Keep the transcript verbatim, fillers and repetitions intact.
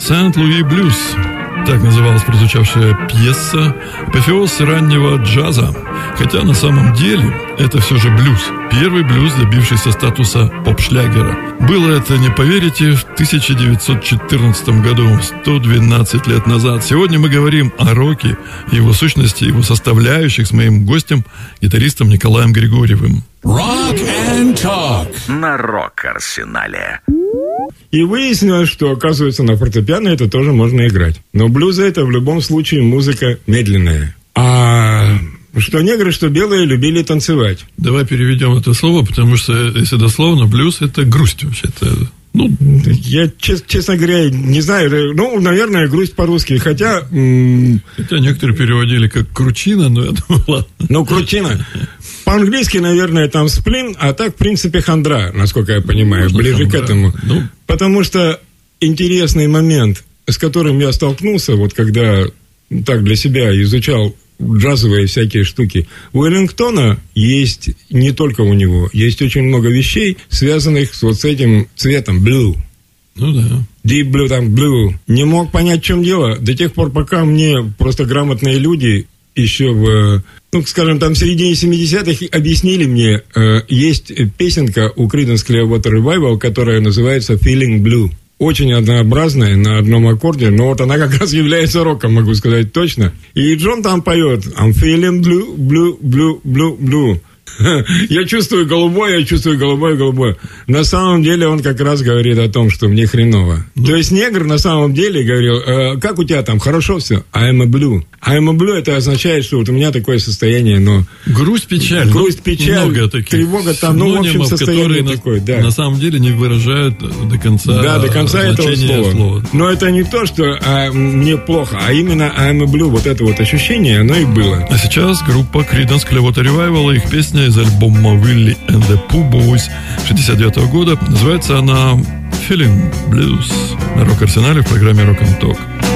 «Сент-Луи блюз». Так называлась прозвучавшая пьеса, апофеоз раннего джаза. Хотя на самом деле это все же блюз. Первый блюз, добившийся статуса поп-шлягера. Было это, не поверите, в тысяча девятьсот четырнадцатом году, сто двенадцать лет назад. Сегодня мы говорим о роке, его сущности, его составляющих с моим гостем, гитаристом Николаем Григорьевым. Rock and Talk на Рок-Арсенале. И выяснилось, что, оказывается, на фортепиано это тоже можно играть. Но блюз это в любом случае музыка медленная. А что негры, что белые любили танцевать. Давай переведем это слово, потому что, если дословно, блюз это грусть вообще-то. Ну, я, честно говоря, не знаю. Ну, наверное, грусть по-русски. Хотя... М- хотя некоторые переводили как кручина, но я думаю, ладно. Ну, кручина. По-английски, наверное, там сплин, а так, в принципе, хандра, насколько я понимаю, можно ближе хандра. К этому. Ну. Потому что интересный момент, с которым я столкнулся, вот когда так для себя изучал джазовые всякие штуки. У Эллингтона есть, не только у него, есть очень много вещей, связанных с вот с этим цветом blue. Ну да. Deep blue, там blue. Не мог понять, в чем дело, до тех пор, пока мне просто грамотные люди еще в, ну, скажем, там в середине семидесятых объяснили мне, э, есть песенка у Creedence Clearwater Revival, которая называется Feeling Blue. Очень однообразная, на одном аккорде, но вот она как раз является роком, могу сказать точно. И Джон там поет I'm feeling blue, blue, blue, blue, blue. Я чувствую голубое, я чувствую голубое, голубое. На самом деле он как раз говорит о том, что мне хреново. Ну. То есть негр на самом деле говорил, э, как у тебя там, хорошо все? I'm a blue. I'm a blue, это означает, что вот у меня такое состояние, но... Грусть, печаль. Грусть, печаль, тревога там, ну, в общем, состояние на, такое, да. На самом деле не выражают до конца Да, до конца этого слова. слова. Но это не то, что а, мне плохо, а именно I'm a blue, вот это вот ощущение, оно и было. А сейчас группа Creedence Clearwater Revival, их песня из альбома Willie and the Pooh Boys шестьдесят девятого года. Называется она Feeling Blues на Рок-Арсенале в программе Rock and Talk.